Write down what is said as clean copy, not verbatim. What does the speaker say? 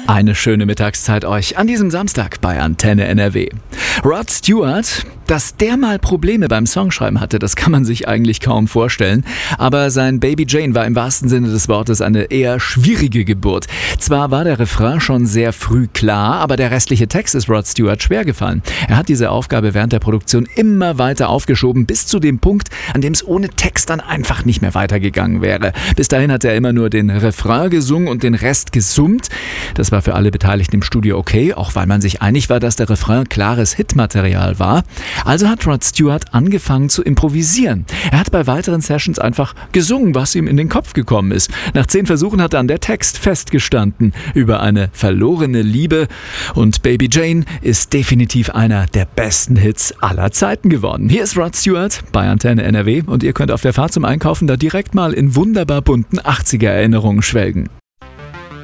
Eine schöne Mittagszeit euch an diesem Samstag bei Antenne NRW. Rod Stewart, dass der mal Probleme beim Songschreiben hatte, das kann man sich eigentlich kaum vorstellen. Aber sein Baby Jane war im wahrsten Sinne des Wortes eine eher schwierige Geburt. Zwar war der Refrain schon sehr früh klar, aber der restliche Text ist Rod Stewart schwer gefallen. Er hat diese Aufgabe während der Produktion immer weiter aufgeschoben, bis zu dem Punkt, an dem es ohne Text dann einfach nicht mehr weitergegangen wäre. Bis dahin hat er immer nur den Refrain gesungen und den Rest gesummt. Das war für alle Beteiligten im Studio okay, auch weil man sich einig war, dass der Refrain klares Hitmaterial war. Also hat Rod Stewart angefangen zu improvisieren. Er hat bei weiteren Sessions einfach gesungen, was ihm in den Kopf gekommen ist. Nach 10 Versuchen hat dann der Text festgestanden über eine verlorene Liebe. Und Baby Jane ist definitiv einer der besten Hits aller Zeiten geworden. Hier ist Rod Stewart bei Antenne NRW und ihr könnt auf der Fahrt zum Einkaufen da direkt mal in wunderbar bunten 80er-Erinnerungen schwelgen.